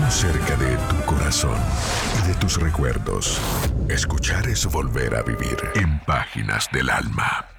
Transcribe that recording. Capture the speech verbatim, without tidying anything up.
Estamos cerca de tu corazón y de tus recuerdos. Escuchar es volver a vivir en Páginas del Alma.